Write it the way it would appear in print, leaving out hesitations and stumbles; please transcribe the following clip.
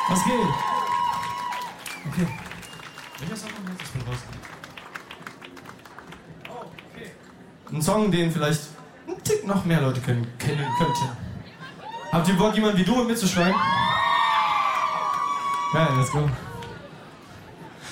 Was geht? Okay. Welcher Song kommt jetzt von raus? Oh, okay. Ein Song, den vielleicht ein Tick noch mehr Leute kennen könnten. Habt ihr Bock, jemanden wie du mitzuschreiben? Ja, let's go.